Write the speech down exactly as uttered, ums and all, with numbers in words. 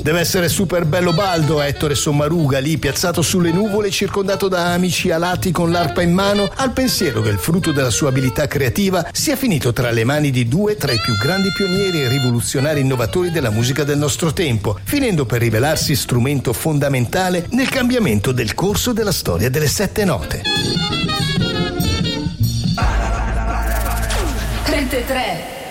Deve essere super bello baldo Ettore Sommaruga, lì piazzato sulle nuvole, circondato da amici alati con l'arpa in mano, al pensiero che il frutto della sua abilità creativa sia finito tra le mani di due tra i più grandi pionieri e rivoluzionari innovatori della musica del nostro tempo, finendo per rivelarsi strumento fondamentale nel cambiamento del corso della storia delle sette note. trentatré